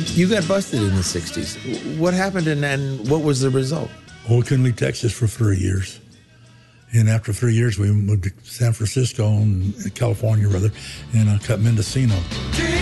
You got busted in the 60s. What happened and what was the result? Well, we couldn't leave Texas for 3 years. And after 3 years, we moved to San Francisco, and California, rather, and cut Mendocino.